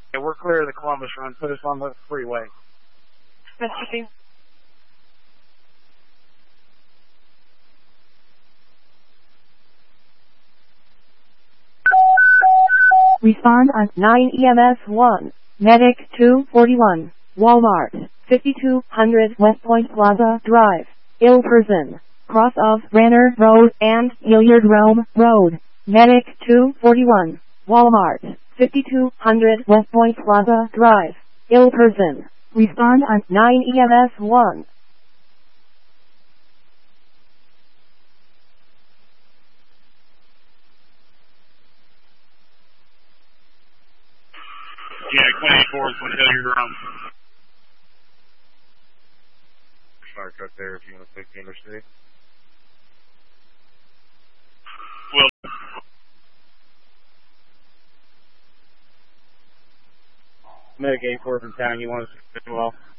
Okay, we're clear of the Columbus run. Put us on the freeway. Mississippi. Respond on 9 EMS 1. Medic 241. Walmart. 5200 West Point Plaza Drive. Ill person. Cross of Renner Road and Hilliard Rome Road. Medic 241. Walmart. 5200 West Point Plaza Drive. Ill person. Respond on 9 EMS 1. Yeah, 24 is what Hilliard Rome. Fire truck there if you want to take the interstate. Will. Medic 84 from town, you want us to as well?